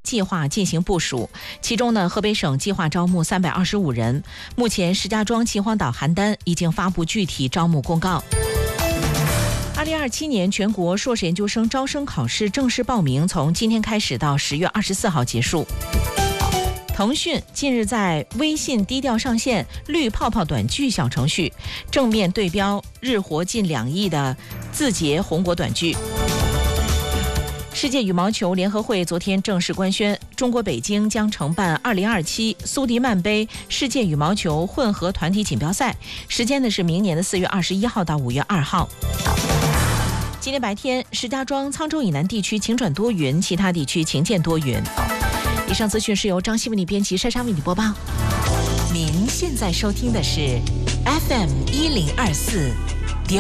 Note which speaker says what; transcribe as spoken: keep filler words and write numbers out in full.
Speaker 1: 计划进行部署。其中呢，河北省计划招募三百二十五人。目前，石家庄秦皇岛邯郸已经发布具体招募公告。二零二七年全国硕士研究生招生考试正式报名从今天开始到十月二十四号结束。腾讯近日在微信低调上线绿泡泡短剧小程序，正面对标日活近两亿的字节红果短剧。世界羽毛球联合会昨天正式官宣，中国北京将承办二零二七苏迪曼杯世界羽毛球混合团体锦标赛，时间呢是明年的四月二十一号到五月二号。今天白天，石家庄、沧州以南地区晴转多云，其他地区晴见多云。以上资讯是由张希为你编辑，珊珊为你播报。您现在收听的是 F M 一零二四